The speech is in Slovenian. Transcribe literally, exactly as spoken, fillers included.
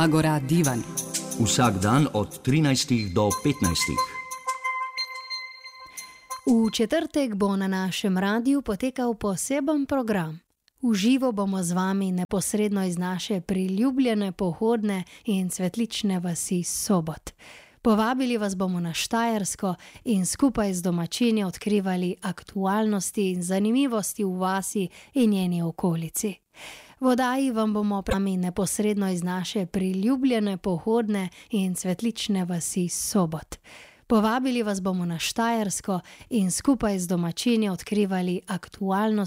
Agora divan. Vsak dan od trinajstih do petnajstih. V četrtek bo na našem radiju potekal poseben program. V živo bomo z vami neposredno iz naše priljubljene pohodne in cvetlične vasi Sobot. Povabili vas bomo na Štajersko in skupaj z domačini odkrivali aktualnosti in zanimivosti v vasi in njeni okolici. V oddaji vam bomo prami neposredno iz naše priljubljene pohodne in cvetlične vasi Sobot. Povabili vas bomo na Štajersko in skupaj z domačini odkrivali aktualnosti